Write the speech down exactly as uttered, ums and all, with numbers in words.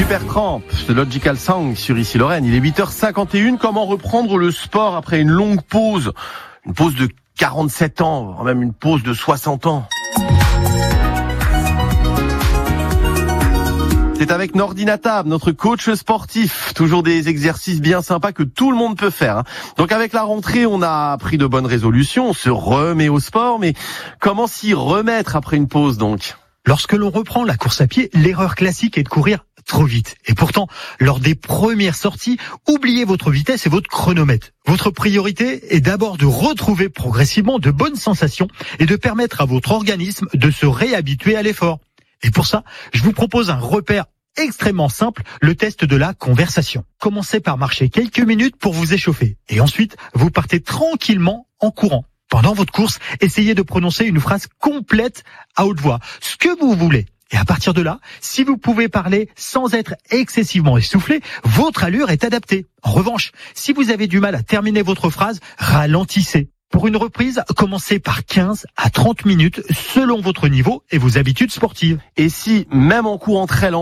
Supertramp, The Logical Song sur Ici Lorraine. Il est huit heures cinquante et une. Comment reprendre le sport après une longue pause? Une pause de quarante-sept ans, même une pause de soixante ans. C'est avec Nordinatab, notre coach sportif. Toujours des exercices bien sympas que tout le monde peut faire. Donc avec la rentrée, on a pris de bonnes résolutions, on se remet au sport, mais comment s'y remettre après une pause donc? Lorsque l'on reprend la course à pied, l'erreur classique est de courir trop vite. Et pourtant, lors des premières sorties, oubliez votre vitesse et votre chronomètre. Votre priorité est d'abord de retrouver progressivement de bonnes sensations et de permettre à votre organisme de se réhabituer à l'effort. Et pour ça, je vous propose un repère extrêmement simple, le test de la conversation. Commencez par marcher quelques minutes pour vous échauffer. Et ensuite, vous partez tranquillement en courant. Pendant votre course, essayez de prononcer une phrase complète à haute voix, ce que vous voulez. Et à partir de là, si vous pouvez parler sans être excessivement essoufflé, votre allure est adaptée. En revanche, si vous avez du mal à terminer votre phrase, ralentissez. Pour une reprise, commencez par quinze à trente minutes selon votre niveau et vos habitudes sportives. Et si, même en courant très lent,